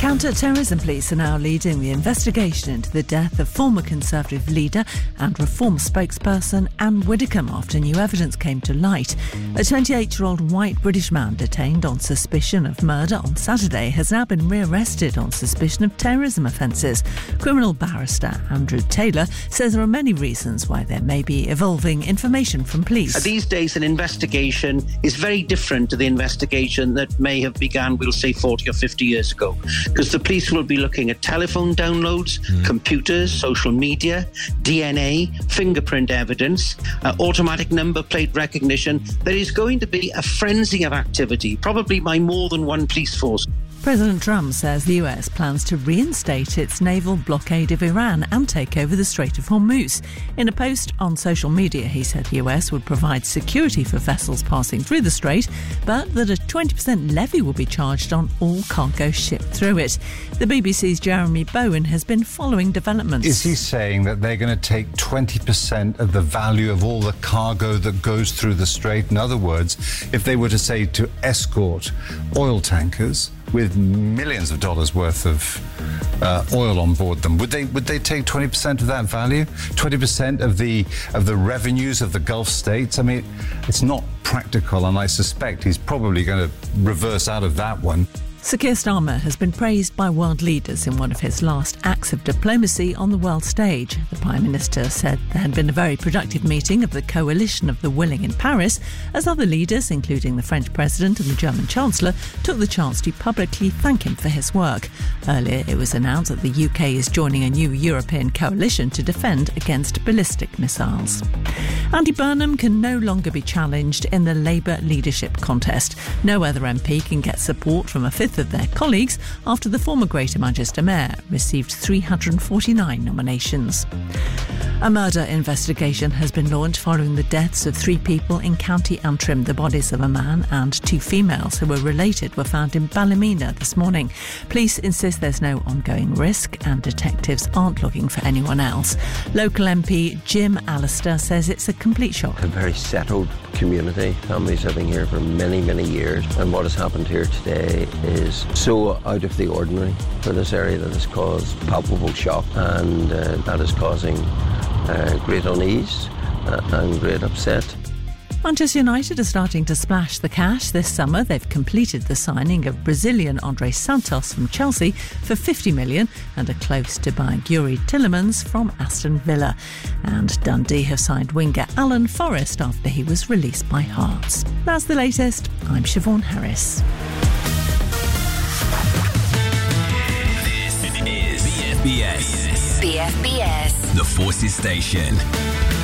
Counter-terrorism police are now leading the investigation into the death of former Conservative leader and Reform spokesperson Anne Widdecombe after new evidence came to light. A 28-year-old white British man detained on suspicion of murder on Saturday has now been rearrested on suspicion of terrorism offences. Criminal barrister Andrew Taylor says there are many reasons why there may be evolving information from police. These days, an investigation is very different to the investigation that may have begun, we'll say, 40 or 50 years ago. Because the police will be looking at telephone downloads, computers, social media, DNA, fingerprint evidence, automatic number plate recognition. There is going to be a frenzy of activity, probably by more than one police force. President Trump says the US plans to reinstate its naval blockade of Iran and take over the Strait of Hormuz. In a post on social media, he said the US would provide security for vessels passing through the strait, but that a 20% levy will be charged on all cargo shipped through it. The BBC's Jeremy Bowen has been following developments. Is he saying that they're going to take 20% of the value of all the cargo that goes through the strait? In other words, if they were to say to escort oil tankers with millions of dollars worth of oil on board them, would they take 20% of that value? 20% of the revenues of the Gulf states? I mean, it's not practical, and I suspect he's probably going to reverse out of that one. Sir Keir Starmer has been praised by world leaders in one of his last acts of diplomacy on the world stage. The Prime Minister said there had been a very productive meeting of the Coalition of the Willing in Paris, as other leaders, including the French President and the German Chancellor, took the chance to publicly thank him for his work. Earlier, it was announced that the UK is joining a new European coalition to defend against ballistic missiles. Andy Burnham can no longer be challenged in the Labour leadership contest. No other MP can get support from a fifth of their colleagues after the former Greater Manchester Mayor received 349 nominations. A murder investigation has been launched following the deaths of 3 people in County Antrim. The bodies of a man and 2 females who were related were found in Ballymena this morning. Police insist there's no ongoing risk and detectives aren't looking for anyone else. Local MP Jim Allister says it's a complete shock. A very settled community. Families living here for many, many years, and what has happened here today is so out of the ordinary for this area that has caused palpable shock, and that is causing great unease and great upset. Manchester United are starting to splash the cash this summer. They've completed the signing of Brazilian Andrés Santos from Chelsea for $50 million and are close to buying Youri Tielemans from Aston Villa. And Dundee have signed winger Alan Forrest after he was released by Hearts. That's the latest. I'm Siobhan Harris. This is BFBS. BFBS. The Forces Station.